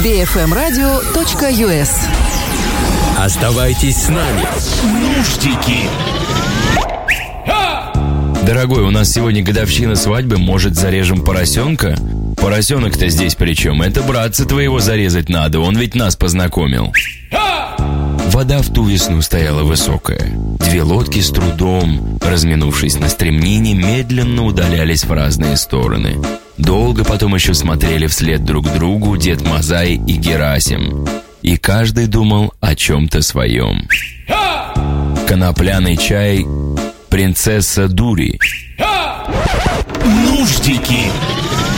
bfmradio.us. Оставайтесь с нами. Нуждики. Дорогой, у нас сегодня годовщина свадьбы, может, зарежем поросенка? Поросенок-то здесь при чем? Это братца твоего зарезать надо, он ведь нас познакомил. Вода в ту весну стояла высокая. Две лодки с трудом, разминувшись на стремнине, медленно удалялись в разные стороны. Долго потом еще смотрели вслед друг другу Дед Мазай и Герасим. И каждый думал о чем-то своем. Конопляный чай, принцесса дури. Нуждики.